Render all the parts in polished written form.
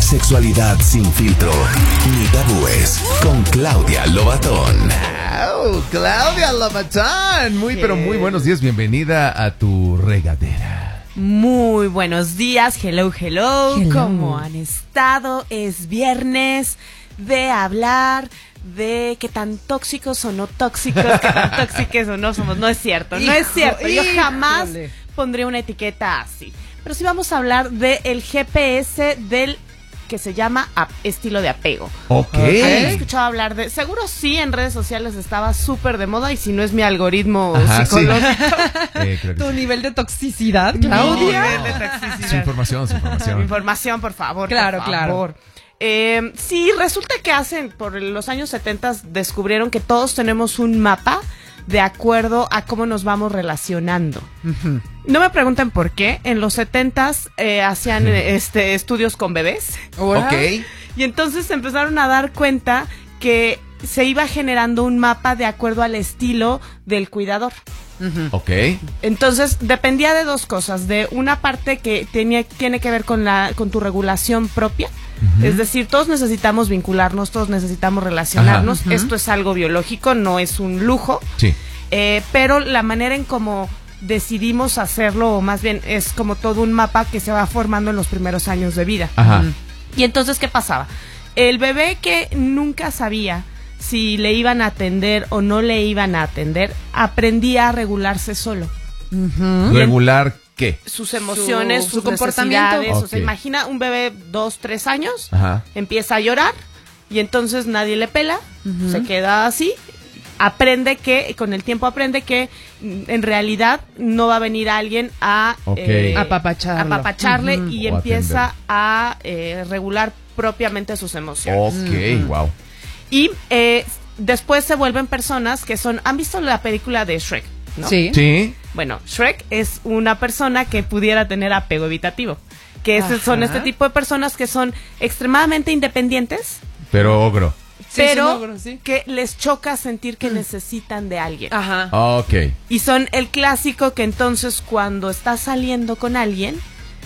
Sexualidad sin filtro ni tabúes con Claudia Lobatón. ¡Oh, Claudia Lobatón! Pero muy buenos días, bienvenida a tu regadera. Muy buenos días, hello. ¿Cómo han estado? Es viernes de hablar de qué tan tóxicos o no tóxicos, qué tan tóxicos o no somos. No es cierto, no es cierto. Yo jamás pondría una etiqueta así. Pero sí vamos a hablar del GPS del que se llama estilo de apego. Ok. ¿Han escuchado hablar de? Seguro sí, en redes sociales estaba súper de moda, y si no es mi algoritmo psicológico. Sí. Creo que ¿Tu sí. nivel de toxicidad, Mi Claudia? nivel de toxicidad. Su información. Información, por favor. Claro, por favor. Sí, resulta que por los años 70 descubrieron que todos tenemos un mapa de acuerdo a cómo nos vamos relacionando. Uh-huh. No me pregunten por qué. En los 70s hacían estudios con bebés. Ok. Y entonces se empezaron a dar cuenta que se iba generando un mapa de acuerdo al estilo del cuidador. Uh-huh. Ok. Entonces dependía de dos cosas, de una parte que tiene que ver con tu regulación propia. Uh-huh. Es decir, todos necesitamos vincularnos, todos necesitamos relacionarnos. Ajá. Uh-huh. Esto es algo biológico, no es un lujo. Sí. Pero la manera en cómo decidimos hacerlo, o más bien es como todo un mapa que se va formando en los primeros años de vida. Ajá. Y entonces, ¿qué pasaba? El bebé que nunca sabía si le iban a atender o no le iban a atender, aprendía a regularse solo. Uh-huh. ¿Regular qué? Sus emociones, Su sus comportamiento. necesidades. O sea, Ok. imagina un bebé 2, 3 años, Ajá. empieza a llorar y entonces nadie le pela, Uh-huh. se queda así. Con el tiempo aprende que en realidad no va a venir alguien a Ok. apapacharle Uh-huh. y O empieza a regular propiamente sus emociones. Ok, wow. Y después se vuelven personas que ¿han visto la película de Shrek? ¿No? Sí. Sí. Bueno, Shrek es una persona que pudiera tener apego evitativo. Que son Ajá. este tipo de personas que son extremadamente independientes, Pero ogro. Sí, pero es un ogro, sí. que les choca sentir que necesitan de alguien. Ajá. Ok. Y son el clásico que entonces cuando estás saliendo con alguien,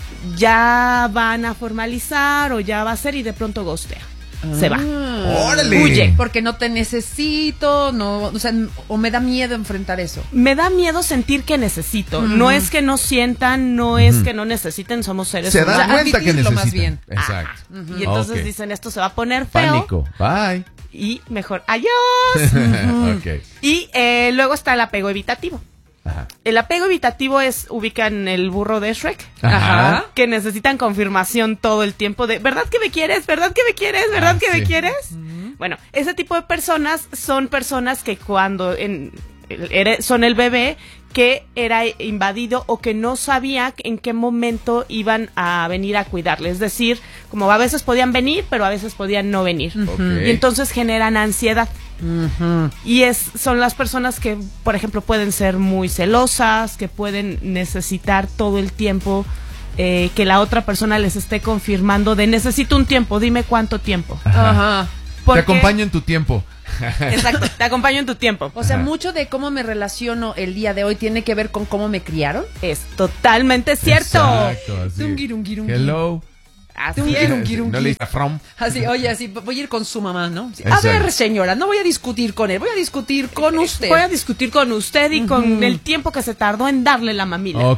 ya van a formalizar o ya va a ser y de pronto ghostea. Se va. ¡Órale! Huye. Porque no te necesito, no, o sea, o me da miedo enfrentar eso. Me da miedo sentir que necesito. Ujú. No es que no sientan, no es que no necesiten, somos seres Se humanos. dan cuenta que admitirlo necesitan. más bien. Exacto. Y entonces Ok. dicen, esto se va a poner feo. Pánico. Bye. Y mejor, adiós. Ok. Y luego está el apego evitativo. Ajá. El apego evitativo ubican el burro de Shrek. Ajá. Que necesitan confirmación todo el tiempo de, ¿verdad que me quieres? ¿Verdad que me quieres? ¿Verdad que sí. me quieres? Bueno, ese tipo de personas son personas que cuando son el bebé que era invadido o que no sabía en qué momento iban a venir a cuidarle. Es decir, como a veces podían venir, pero a veces podían no venir. Ok. Y entonces generan ansiedad. Uh-huh. Y son las personas que, por ejemplo, pueden ser muy celosas, que pueden necesitar todo el tiempo que la otra persona les esté confirmando de necesito un tiempo, dime cuánto tiempo. Ajá. Te Porque- acompaño en tu tiempo. Exacto, te acompaño en tu tiempo. O sea, Ajá. mucho de cómo me relaciono el día de hoy tiene que ver con cómo me criaron. Es totalmente cierto. Exacto, así. Tungirungirungui. Hello. Así Un es. guirungui. No le dice from. Así, oye, así voy a ir con su mamá, ¿no? Sí. A Exacto. ver, señora, no voy a discutir con él, voy a discutir con usted. Voy a discutir con usted y con el tiempo que se tardó en darle la mamila. Ok.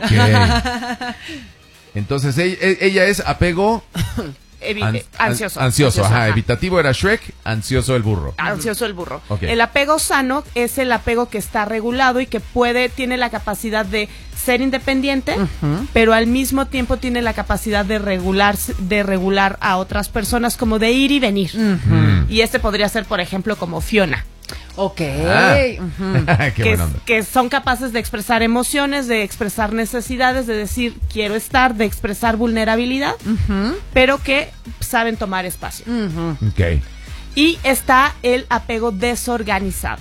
Entonces, ella es apego Ansioso. Ansioso, ajá. Ajá. Evitativo era Shrek, ansioso el burro. Ansioso el burro. Ok. El apego sano es el apego que está regulado y que tiene la capacidad de ser independiente, pero al mismo tiempo tiene la capacidad de regular a otras personas, como de ir y venir. Y podría ser, por ejemplo, como Fiona. Ok. Ah. Ujú. Qué buena onda. Que son capaces de expresar emociones, de expresar necesidades, de decir quiero estar, de expresar vulnerabilidad, pero que saben tomar espacio. Ok. Y está el apego desorganizado.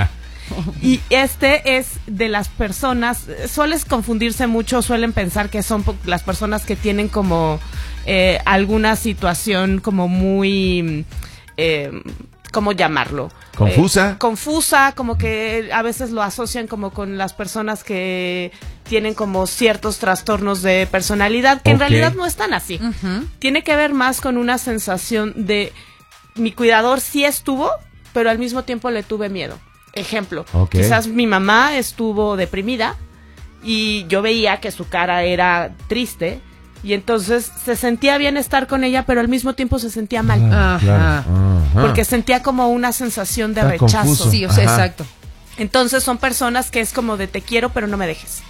Y es de las personas, sueles confundirse mucho, suelen pensar que son las personas que tienen como alguna situación como muy, ¿cómo llamarlo? ¿Confusa? Confusa, como que a veces lo asocian como con las personas que tienen como ciertos trastornos de personalidad que en realidad no están así. Tiene que ver más con una sensación de mi cuidador sí estuvo, pero al mismo tiempo le tuve miedo. Ejemplo, quizás mi mamá estuvo deprimida y yo veía que su cara era triste y entonces se sentía bien estar con ella, pero al mismo tiempo se sentía mal. Porque sentía como una sensación de rechazo. Confuso. Sí, o sea, exacto. Entonces son personas que es como de te quiero pero no me dejes.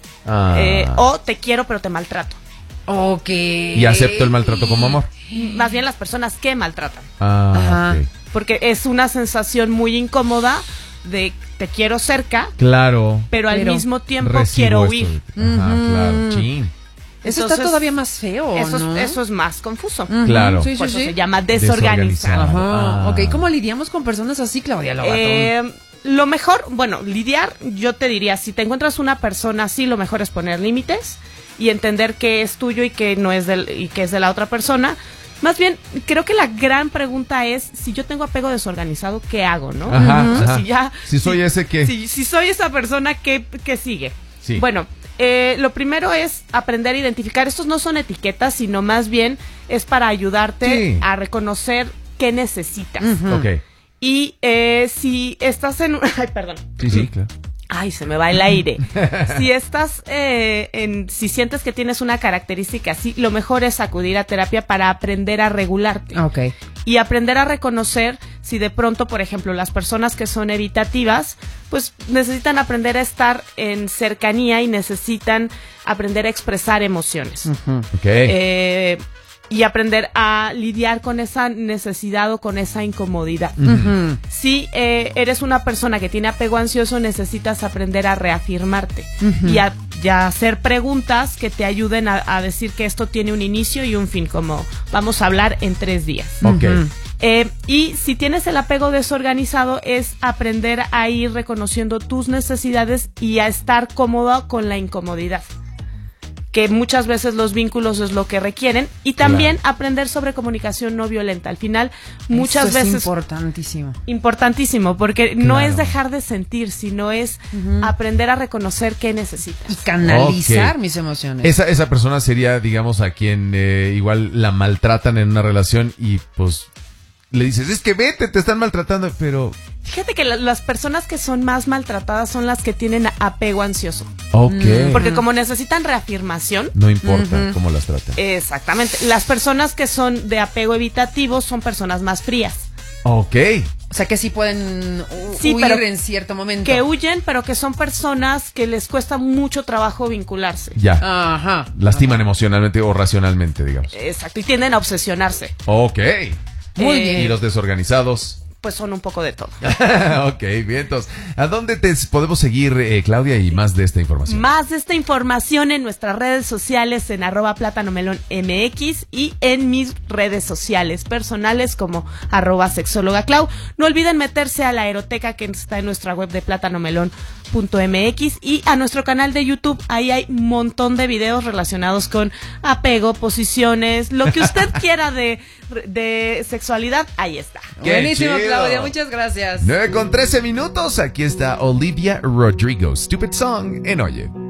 O te quiero pero te maltrato. Ok. Y acepto el maltrato como amor. Más bien las personas que maltratan. Ok. Porque es una sensación muy incómoda de te quiero cerca, Claro. pero al mismo tiempo Recibo quiero esto. huir. Claro. Chin. Eso Entonces, está todavía más feo, Eso, ¿no? eso es más confuso. Claro. Sí, Por sí, eso sí. se llama desorganizado. Ajá. Ok, ¿cómo lidiamos con personas así, Claudia Lobatón? Lo mejor, bueno, lidiar, yo te diría, si te encuentras una persona así, lo mejor es poner límites y entender que es tuyo y que no es y que es de la otra persona. Más bien, creo que la gran pregunta es, si yo tengo apego desorganizado, ¿qué hago, no? O sea, si soy ese, ¿qué? Si soy esa persona, ¿qué sigue? Sí. Bueno, lo primero es aprender a identificar. Estos no son etiquetas, sino más bien es para ayudarte a reconocer qué necesitas. Ok. Y si estás en... Ay, perdón. Sí, claro. Ay, se me va el aire. Si estás si sientes que tienes una característica así, lo mejor es acudir a terapia para aprender a regularte. Ok. Y aprender a reconocer si de pronto, por ejemplo, las personas que son evitativas, pues necesitan aprender a estar en cercanía y necesitan aprender a expresar emociones. Ok. Y aprender a lidiar con esa necesidad o con esa incomodidad. Si eres una persona que tiene apego ansioso, necesitas aprender a reafirmarte y a hacer preguntas que te ayuden a decir que esto tiene un inicio y un fin, como vamos a hablar en 3 días. Ok. Y si tienes el apego desorganizado, es aprender a ir reconociendo tus necesidades y a estar cómodo con la incomodidad, que muchas veces los vínculos es lo que requieren, y también aprender sobre comunicación no violenta. Al final, muchas Eso es veces... Importantísimo, porque no es dejar de sentir, sino es aprender a reconocer qué necesitas. Y canalizar mis emociones. Esa persona sería, digamos, a quien igual la maltratan en una relación y pues le dices, es que vete, te están maltratando, pero... Fíjate que las personas que son más maltratadas son las que tienen apego ansioso. Ok. Porque como necesitan reafirmación... No importa cómo las tratan. Exactamente. Las personas que son de apego evitativo son personas más frías. Ok. O sea, que sí pueden huir pero en cierto momento. Que huyen, pero que son personas que les cuesta mucho trabajo vincularse. Ya. Ajá. Lastiman emocionalmente o racionalmente, digamos. Exacto. Y tienden a obsesionarse. Ok. Muy bien. ¿Y los desorganizados? Pues son un poco de todo. Ok, bien, entonces, ¿a dónde te podemos seguir, Claudia, y más de esta información? Más de esta información en nuestras redes sociales en @plátanomelonmx y en mis redes sociales personales como @sexólogaclau. No olviden meterse a la eroteca que está en nuestra web de plátanomelon.mx y a nuestro canal de YouTube. Ahí hay un montón de videos relacionados con apego, posiciones, lo que usted quiera de sexualidad, ahí está. Buenísimo, chido. Claudia, muchas gracias. 9:13. Aquí está Olivia Rodrigo, Stupid Song en Oye.